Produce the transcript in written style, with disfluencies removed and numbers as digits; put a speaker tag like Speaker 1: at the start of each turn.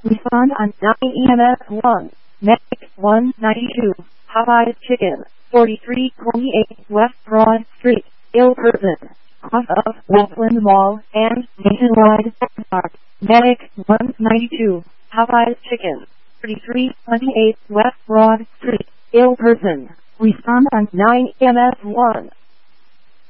Speaker 1: Respond on 9 EMS 1. Medic 192. Popeyes Chicken. 4328 West Broad Street. Ill person. Off of Westland Mall and Nationwide Park. Medic 192. Popeyes Chicken. 4328 West Broad Street. Ill person. Respond on 9 EMS 1.